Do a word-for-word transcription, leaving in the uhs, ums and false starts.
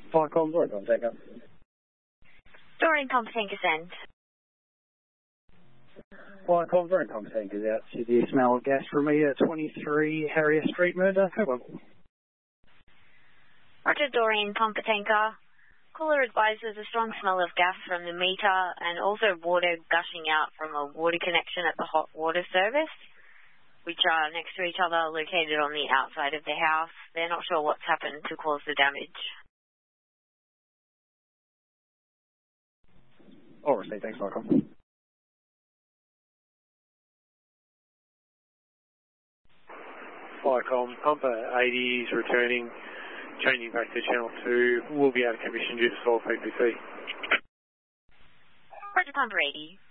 Firecom, Doreen Tanker. Doreen Pump Tanker send. Firecom, Doreen Pump Tankers out to the smell of gas from me at twenty-three Harrier Street, Murder, Coburg. Roger, Doreen Pump Tanker. Caller advises a strong smell of gas from the meter and also water gushing out from a water connection at the hot water service, which are next to each other, located on the outside of the house. They're not sure what's happened to cause the damage. All right, thanks, Michael. Firecom, pumper eighty is returning, changing back to channel two. We'll be out of commission due to soil P P C. Roger, pumper eighty.